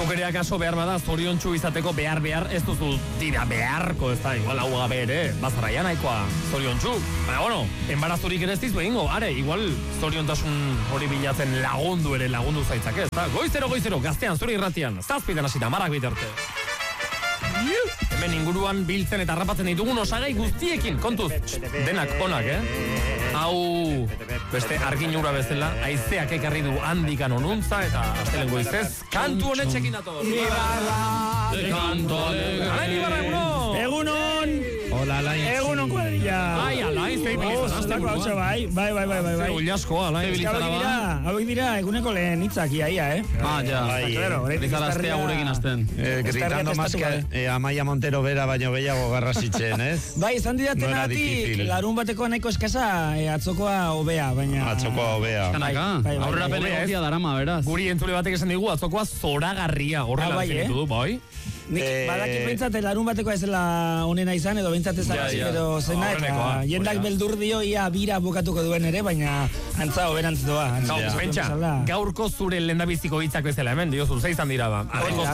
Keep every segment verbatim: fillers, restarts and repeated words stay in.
Zuk ere akaso behar bada zoriontsu izateko behar behar ez duzu dira beharko, ez da, igual hau gabe ere, bazarraia nahikoa zoriontsu. Baina, bueno, enbarazurik ere ez dizu egingo, are, igual zoriontasun hori bilatzen lagundu ere lagundu zaitzake, ez da? Goizero, goizero, gaztean, zure irratian, zazpitan hasita, marak bitarte. Hemen inguruan biltzen eta harrapatzen ditugun osagai guztiekin, kontuz, denak onak, eh? Hau, beste arginura bezala, haizeak ekarri du handikan onuntza eta astelen goizez, kantu honetxekin dator. Ibarra, de kanto alegre. Alain Ibarra, egunon! Egunon! Hola, Alain. Egunon kuadrilla. Ai, Alain, zei bilizan. Bai, bai, bai, bai, bai. Ullasko, Alain. Hauek dira, eguneko lehen hitzak iaia, eh? Ah, ja. Bizar astea gurekin azten. Gritando más que Amaia Montero bera baino gehiago garrasitzen, ez? Bai, izan didaten atik, larun bateko nahiko eskasa, atzokoa hobea, baina... Atzokoa hobea. Eskanaka, aurrera pele egokia darama, beraz. Guri entzule batek esan digu, atzokoa zoragarria, horrela definitu du, bai? Nik badakit pentsat, larun batekoa ez dela onena izan, edo bentsat ez dara pero zena, eta jendak beldur dio ia bira bukatuko duen ere, baina antza oberantz doa. Pentsa, gaurko zure lendabiziko hitzak bezala hemen, diozu, zeizan dira ba.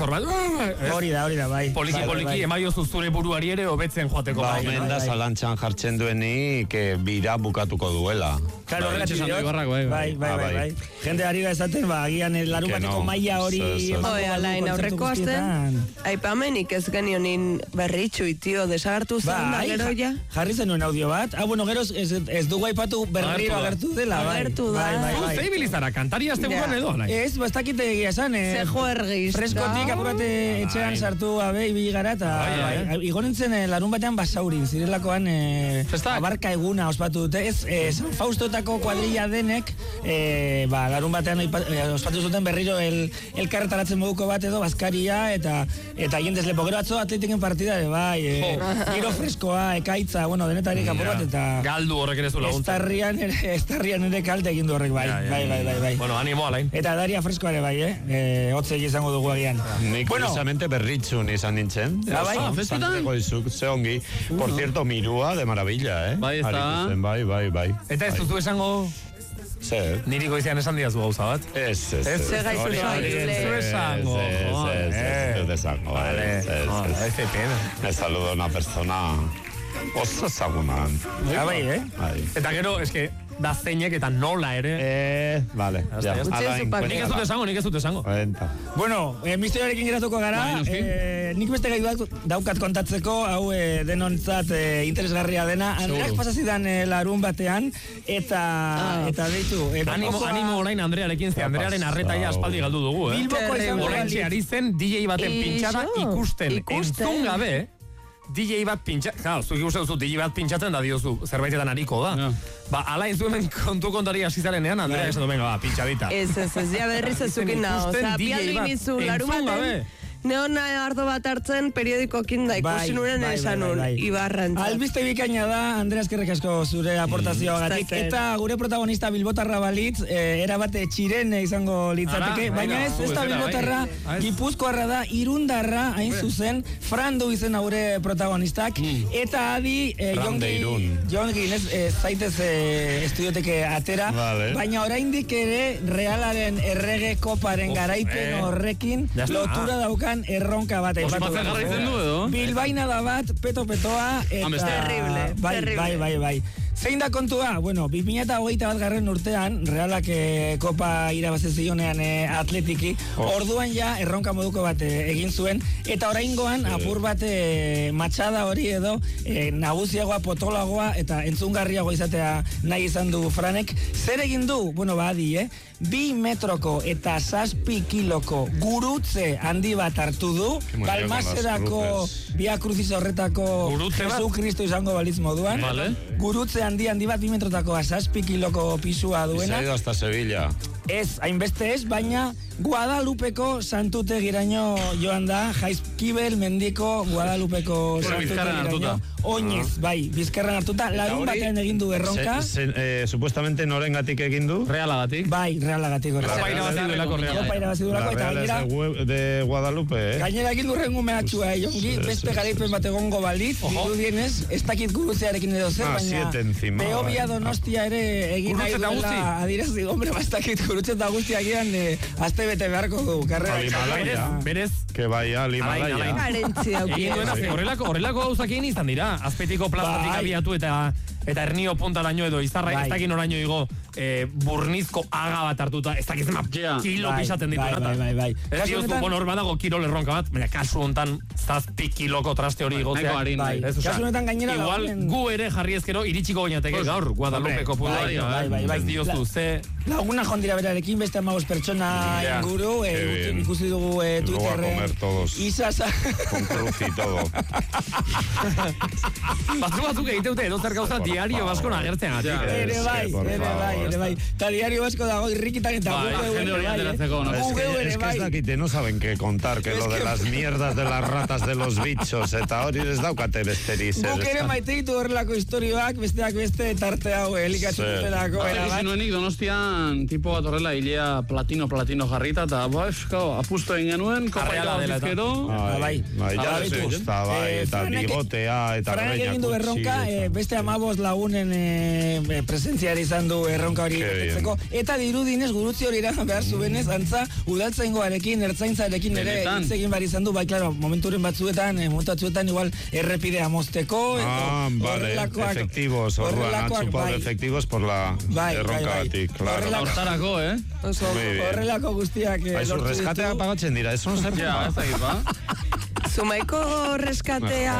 Hori da, hori da, bai. Poliki, poliki, emaiozu zure buruari ere hobetzen joateko. Ba, omen da zalantxan jartzen duenik bira bukatuko duela. Claro, horregatik diot. Bai, bai, bai, bai. Jende ari da esaten, ba, agian larun bateko maila hori... Oe, Alain, aurreko azten, aipamenik ez genionin berritxu itio desagartu zen, da gero ja? Jarri zenuen audio bat. Ah, bueno, gero ez dugu aipatu berriro agertu dela, bai. Agertu da. Zei bilizara, kantari azte buruan edo, Alain? Ez, bastakite egia esan, eh? Zejo ergiz. Freskotik apurate etxean sartu abe ibili gara, eta igonintzen larun batean basaurin, zirelakoan abarka eguna ospatu dute. Ez, San Faustotako kuadrilla denek, ba, larun batean ospatu zuten berriro elkarretaratzen moduko bat edo, bazkaria, eta eta jendez lepo gero atzo atletiken partida, bai, giro freskoa, ekaitza, bueno, denetarik apur bat, eta... Galdu horrek ere zu laguntza. Estarrian ere kalte egin du horrek, bai, bai, bai, bai, bai. Bueno, animo, Alain. Eta daria freskoa ere, bai, eh? Hotze izango dugu agian. Nik precisamente berritxun izan nintzen. Ah, bai? Festetan? Ze ongi. Por cierto, mirua de maravilla, eh? Bai, ez da. Bai, bai, bai. Eta ez duzu esango... Zer? Niri goizean esan diazu gauza bat? Ez, ez, ez. Ze gaizu zaile. Ez esango. Ez, ez, ez, ez esango. Vale, ez de pena. Me saluda una persona oso ezaguna. Ah, bai, eh? Eta gero, eske, da zeinek eta nola ere. Eh, vale. Nik ez dut esango, nik ez dut esango. Bueno, misterioarekin geratuko gara. Nik beste gai daukat kontatzeko, hau denontzat interesgarria dena. Andreak pasazidan larun batean, eta eta deitu. Animo orain Andrearekin, ze Andrearen arretaia aspaldi galdu dugu, eh? Bilboko izango orain ari zen D J baten pintxada ikusten, entzun gabe, D J bat pintxatzen, claro, zuki uste duzu, D J bat pintxatzen da diozu, zerbaitetan hariko da. Ba, ala inzuemen kontu kontari hasizarenean, Andrea esan du, venga, ba, pintxadita. Ez, ez, ez, ja berriz ezukin nago, oza, bialdu inizu, larun baten, neona ardo bat hartzen periodikokin da, ikusi nuren esan nun, Ibarrantza. Albiste bikaina da, Andrea, eskerrik asko zure aportazioagatik, eta gure protagonista bilbotarra balitz, erabate txirene izango litzateke, baina ez, ez da bilbotarra, gipuzkoarra da, irundarra, hain zuzen, Frandu izen gure protagonistak, eta adi, jongi, zaitez estudioteke atera, baina oraindik ere, Realaren errege koparen garaipen horrekin, lotura daukan erronka bat Ospatzen jarraitzen du edo? Bilbainada bat, peto-petoa, eta... Terrible, bai, terrible. Bai, bai, bai. Zein da kontua? Bueno, bi mila hogeita bat garren urtean, Realak eh, kopa irabazizionean eh, atletiki, oh. Orduan ja erronka moduko bat eh, egin zuen, eta oraingoan apur bat eh, matxada hori edo eh, nagusiagoa, potolagoa, eta entzungarriago izatea nahi izan du Franek. Zer egin du? Bueno, badi, eh? Bi metroko eta zazpi kiloko gurutze handi bat hartu du, Balmaserako Via Crucis horretako Jesu Kristo izango balitz moduan. Vale. Gurutze handi handi bat, bi metrotako zazpi kiloko pisua duena. Izaido hasta Sevilla. Ez, hainbeste ez, baina Guadalupeko santute giraino joan da, Jaizkibel mendiko Guadalupeko santute giraino. oinez, bai, bizkarran hartuta, larun batean egin du erronka. Eh, supuestamente norengatik egin du? Realagatik. Bai, realagatik. Kopa irabazi duelako Reala. Kopa irabazi duelako, eta gainera... de Guadalupe, eh? Gainera egin du rengu mehatxua, eh, jongi, beste garaipen bat egongo balit, dirudienez, ez dakit gurutzearekin edo zer, baina Behobia Donostia ere egin nahi duela adirazi, hombre, bastakit gurutze eta guztiak egan azte bete beharko du, karrera. Berez, que bai, Alimalaya. Horrelako, horrelako gauzak egin izan dira, azpetiko plazatik abiatu eta eta ernio puntaraino edo izarra, ez dakin oraino igo burnizko aga bat hartuta, ez dakiz ma kilo pisaten ditu. Bai, bai, bai. Ez diozu, bueno, hor badago kirol erronka bat, baina kasu hontan zazpi kiloko traste hori igotzea. Kasu honetan gainera... Igual gu ere jarri ezkero iritsiko goinateke gaur, Guadalupeko puntaria. Ez diozu, ze... Laguna jondira berarekin, beste amagos pertsona inguru, ikusi dugu Twitterren. Isasa. Con cruz y todo. Batzu batzuk egiteute edo zer gauza diario baskon agertzen ati. Ere bai, ere bai, ere bai. Ta diario basko dago irrikitan eta gugeu ere bai. Es que ez dakite, no saben qué contar, que lo de las mierdas de las ratas de los bichos, eta hori ez daukate besteriz. Guk ere maite ditu horrelako historioak, besteak beste tarte hau elikatu dutelako. Zinuenik Donostian tipo bat horrela hilea platino-platino jarrita, eta apusto egin genuen, kopa irabazizkero. Bai, bai, ja ez gusta, bai, eta bigotea, eta Franek egin du erronka, beste amabos lagunen presentziari izan du erronka hori betetzeko, eta dirudinez gurutzi hori iragan behar zubenez, antza udaltzaingoarekin, ertzaintzarekin ere hitz egin behar izan du, bai, klaro, momenturen batzuetan, momentatzuetan igual errepidea mozteko, ah, vale, efectivos, orduan, atxupado efectivos por la erronka batik, claro. Hortarako, eh? Horrelako guztiak lortu ditu. Reskatea pagatzen dira, ez zer ja, ez dakit, ba? Zumaiko reskatea...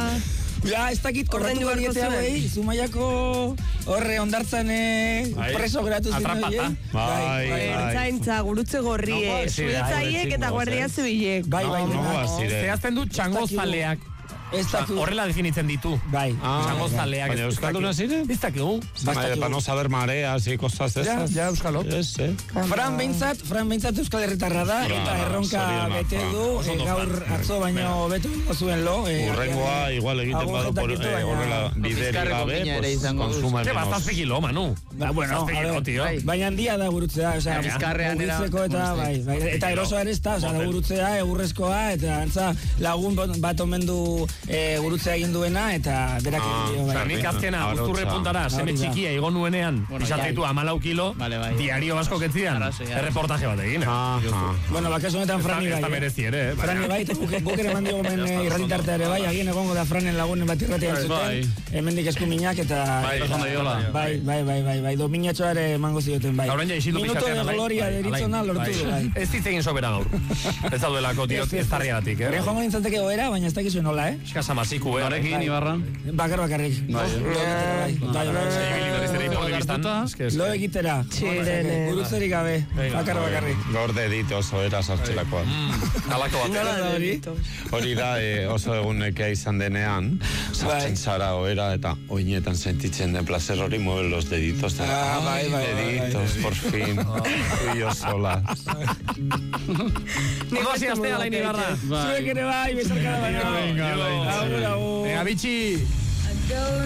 Ja, ez dakit korratu barietea behi, Zumaiako horre ondartzan preso geratu zen hori. Bai, bai. Ertzaintza, gurutze gorrie, suetzaiek eta guardia zibilek. Bai, bai, bai. Zehazten du txangozaleak. Horrela definitzen ditu. Bai. Txangozaleak. Baina euskalduna zire? Ez dakigu. Para no saber mareas y cosas de esas. Ja, euskalo. Fran Beintzat, Fran Beintzat euskal herritarra da, eta erronka bete du, gaur atzo baino betu zuen lo. Urrengoa, igual egiten badu por horrela bideri gabe, pues consuma menos. Bastazpe kilo, Manu. Bueno, baina handia da gurutzea, osea, gurutzeko eta, bai, eta erosoa ere ez da, osea, gurutzea, egurrezkoa, eta antza lagun bat omen du gurutzea egin duena, eta berak egin dio. Nik azkena, guzturre puntara, seme txikia igo nuenean, izateitu amalau kilo, diario basko ketzian, erreportaje bat egin. Bueno, bakaso honetan Frani bai. Ez da merezi ere, eh? Frani bai, guk ere mandigo men irratitartea ere bai, agien egongo da Franen lagunen bat irratian zuten, hemendik eskuminak eta... Bai, bai, bai, bai, bai, dominatxoa ere mango zioten, bai. Minuto de gloria deritzona lortu du, bai. Ez ditzegin sobera gaur. Ez daudelako, tio, ez tarriagatik, eh? Horren joango nintzateke goera, baina ez dakizuen nola, eh? Eskasa maziku, eh? Norekin, Ibarra? Bakar bakarrik. Bai, bai, bai. Lo egitera. Gurutzerik gabe. Bakar bakarrik. Gaur deditos, oera sartxelakoa. Alako bat. Hori da, oso egunekea izan denean, sartzen zara oera eta oinetan sentitzen den placer hori, mueven los deditos. Ah, bai, bai. Deditos, por fin. Tú y yo sola. Nego hasi astea, Lain Ibarra. Zuek ere bai, bezarkada baina. Venga, Venga, bitxi.